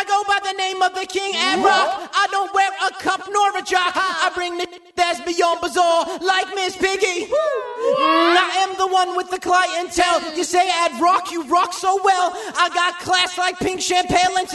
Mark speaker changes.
Speaker 1: I go by the name of the King Ad Rock. I don't wear a cup nor a jock. I bring the that's beyond bizarre, like Miss Piggy. I am the one with the clientele. You say Ad Rock, you rock so well. I got class like pink champagne.